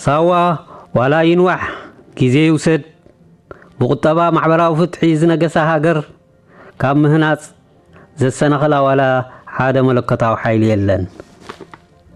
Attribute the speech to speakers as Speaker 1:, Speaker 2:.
Speaker 1: سوا ولا ينوح كيزي يوسد بقطبة معبراو فتحي زنقسا هاجر كام مهناس زسنا خلا ولا حدا ملكتاو حيل يلن